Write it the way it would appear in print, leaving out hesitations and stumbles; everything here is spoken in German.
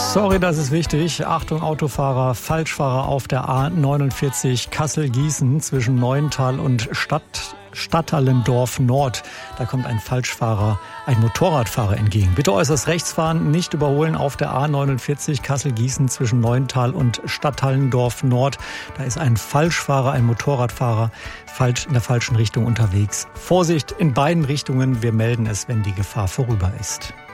Sorry, das ist wichtig. Achtung, Autofahrer, Falschfahrer auf der A49 Kassel-Gießen zwischen Neuental und Stadtallendorf Nord. Da kommt ein Falschfahrer, ein Motorradfahrer entgegen. Bitte äußerst rechts fahren, nicht überholen auf der A49 Kassel-Gießen zwischen Neuental und Stadtallendorf Nord. Da ist ein Falschfahrer, ein Motorradfahrer in der falschen Richtung unterwegs. Vorsicht in beiden Richtungen, wir melden es, wenn die Gefahr vorüber ist.